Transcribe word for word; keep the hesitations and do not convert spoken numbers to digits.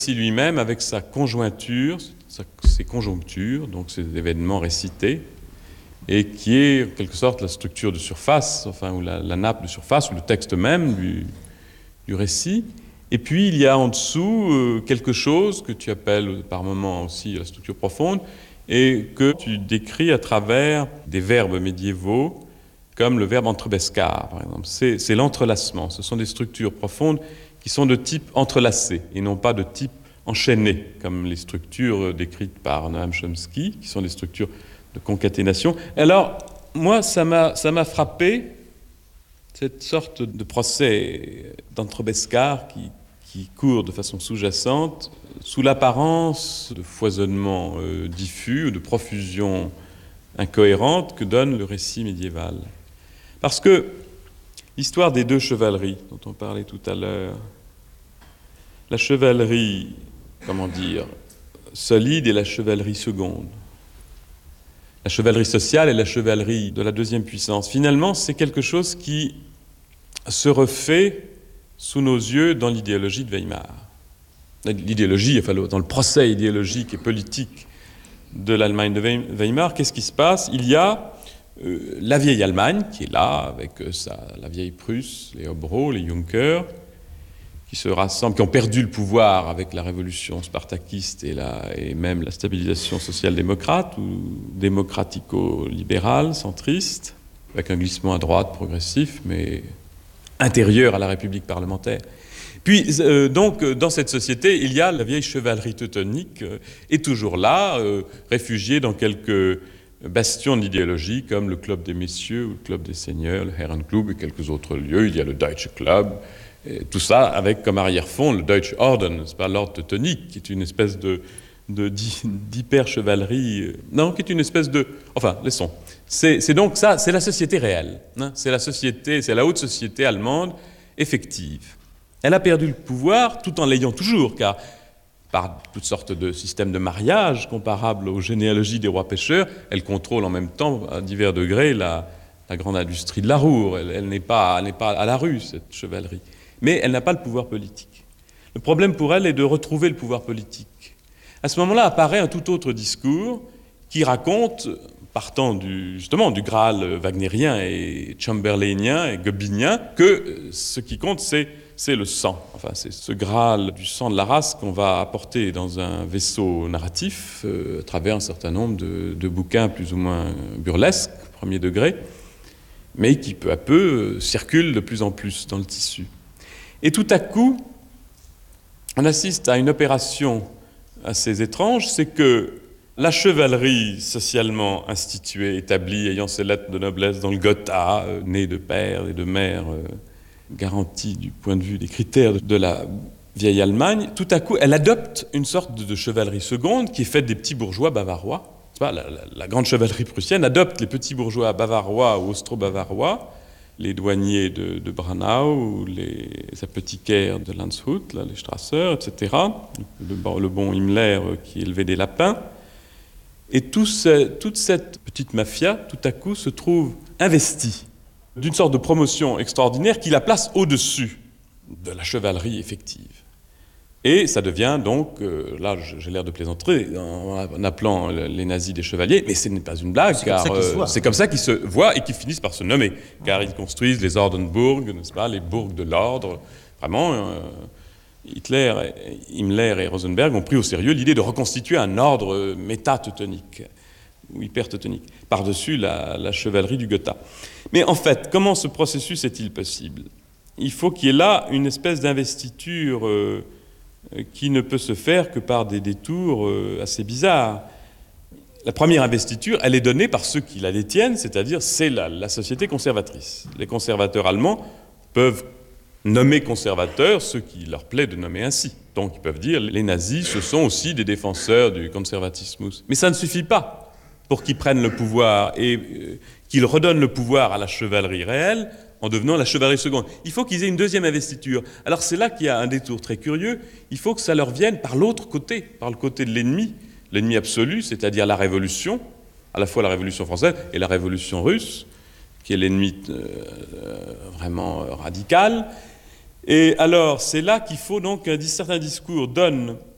récit lui-même avec sa conjointure, sa, ses conjonctures, donc ces événements récités, et qui est en quelque sorte la structure de surface, enfin, ou la, la nappe de surface, ou le texte même du, du récit. Et puis il y a en dessous euh, quelque chose que tu appelles par moments aussi la structure profonde, et que tu décris à travers des verbes médiévaux, comme le verbe entrebescar, par exemple. C'est, c'est l'entrelacement. Ce sont des structures profondes qui sont de type entrelacé et non pas de type enchaîné, comme les structures décrites par Noam Chomsky, qui sont des structures de concaténation. Alors, moi, ça m'a, ça m'a frappé, cette sorte de procès d'entrebescar qui, qui court de façon sous-jacente, sous l'apparence de foisonnement euh, diffus ou de profusion incohérente que donne le récit médiéval. Parce que l'histoire des deux chevaleries dont on parlait tout à l'heure, la chevalerie, comment dire, solide et la chevalerie seconde, la chevalerie sociale et la chevalerie de la deuxième puissance, finalement, c'est quelque chose qui se refait sous nos yeux dans l'idéologie de Weimar. L'idéologie, enfin, dans le procès idéologique et politique de l'Allemagne de Weimar, qu'est-ce qui se passe? Il y a euh, la vieille Allemagne qui est là, avec euh, sa, la vieille Prusse, les Hobro, les Junkers, qui se rassemblent, qui ont perdu le pouvoir avec la révolution spartakiste et, la, et même la stabilisation social-démocrate ou démocratico-libérale, centriste, avec un glissement à droite progressif, mais intérieur à la République parlementaire. Puis, euh, donc, dans cette société, il y a la vieille chevalerie teutonique, euh, est toujours là, euh, réfugiée dans quelques bastions d'idéologie, comme le Club des Messieurs ou le Club des Seigneurs, le Herrenklub et quelques autres lieux. Il y a le Deutsche Club, et tout ça avec comme arrière-fond le Deutsche Orden, c'est pas l'ordre teutonique, qui est une espèce de, de, d'hyper-chevalerie, euh, non, qui est une espèce de... Enfin, laissons. C'est, c'est donc ça, c'est la société réelle. Hein, c'est la société, c'est la haute société allemande effective. Elle a perdu le pouvoir tout en l'ayant toujours, car par toutes sortes de systèmes de mariage comparables aux généalogies des rois pêcheurs, elle contrôle en même temps, à divers degrés, la, la grande industrie de la Ruhr. Elle, elle, n'est pas, elle n'est pas à la rue, cette chevalerie. Mais elle n'a pas le pouvoir politique. Le problème pour elle est de retrouver le pouvoir politique. À ce moment-là apparaît un tout autre discours qui raconte, partant du, justement du Graal wagnérien et chamberlainien et goebbinien, que ce qui compte, c'est c'est le sang. Enfin, c'est ce Graal du sang de la race qu'on va apporter dans un vaisseau narratif euh, à travers un certain nombre de, de bouquins plus ou moins burlesques, premier degré, mais qui peu à peu euh, circulent de plus en plus dans le tissu. Et tout à coup, on assiste à une opération assez étrange, c'est que la chevalerie socialement instituée, établie, ayant ses lettres de noblesse dans le Gotha, euh, née de père et de mère, euh, garantie du point de vue des critères de la vieille Allemagne, tout à coup, elle adopte une sorte de chevalerie seconde qui est faite des petits bourgeois bavarois. C'est pas, la, la, la grande chevalerie prussienne adopte les petits bourgeois bavarois ou austro-bavarois, les douaniers de, de Branau, ou les apothicaires de Landshut, là, les Strasser, et cetera, le, le bon Himmler qui élevait des lapins. Et tout ce, toute cette petite mafia, tout à coup, se trouve investie d'une sorte de promotion extraordinaire qui la place au-dessus de la chevalerie effective. Et ça devient donc, euh, là j'ai l'air de plaisanter en, en appelant les nazis des chevaliers, mais ce n'est pas une blague, c'est car comme euh, c'est comme ça qu'ils se voient et qu'ils finissent par se nommer, car ils construisent les Ordenburg, n'est-ce pas, les bourgs de l'ordre. Vraiment, euh, Hitler, Himmler et Rosenberg ont pris au sérieux l'idée de reconstituer un ordre méta-teutonique, ou hyper-teutonique, par-dessus la, la chevalerie du Gotha. Mais en fait, comment ce processus est-il possible? Il faut qu'il y ait là une espèce d'investiture euh, qui ne peut se faire que par des détours euh, assez bizarres. La première investiture, elle est donnée par ceux qui la détiennent, c'est-à-dire c'est la, la société conservatrice. Les conservateurs allemands peuvent nommer conservateurs ceux qui leur plaît de nommer ainsi. Donc ils peuvent dire les nazis, ce sont aussi des défenseurs du conservatismus. Mais ça ne suffit pas pour qu'ils prennent le pouvoir et euh, qu'ils redonnent le pouvoir à la chevalerie réelle en devenant la chevalerie seconde. Il faut qu'ils aient une deuxième investiture. Alors c'est là qu'il y a un détour très curieux. Il faut que ça leur vienne par l'autre côté, par le côté de l'ennemi, l'ennemi absolu, c'est-à-dire la révolution, à la fois la révolution française et la révolution russe, qui est l'ennemi euh, vraiment radical. Et alors c'est là qu'il faut donc qu'un certain discours donne